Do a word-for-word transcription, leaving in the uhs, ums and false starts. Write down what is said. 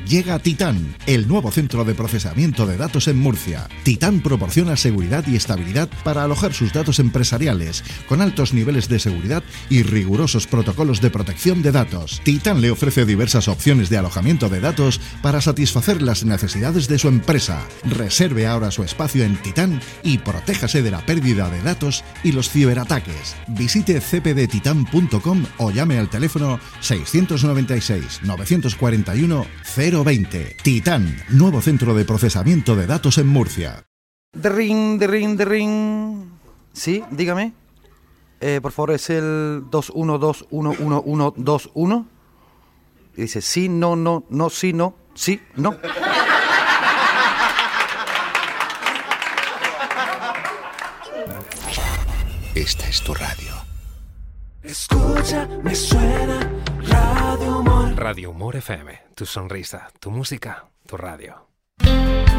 Llega Titán, el nuevo centro de procesamiento de datos en Murcia. Titán proporciona seguridad y estabilidad para alojar sus datos empresariales, con altos niveles de seguridad y rigurosos protocolos de protección de datos. Titán le ofrece diversas opciones de alojamiento de datos para satisfacer las necesidades de su empresa. Reserve ahora su espacio en Titán y protéjase de la pérdida de datos y los ciberataques. Visite c p d titan punto com o llame al teléfono seiscientos noventa y seis, novecientos cuarenta y uno, cero veinte. Titán, nuevo centro de procesamiento de datos en Murcia. De ring, de ring, de ring. Sí, dígame. Eh, por favor, es el dos uno dos uno uno uno dos uno. Y dice sí, no, no, no, sí, no, sí, no. Esta es tu radio. Escucha, me suena Radio Humor. Radio Humor F M, tu sonrisa, tu música, tu radio.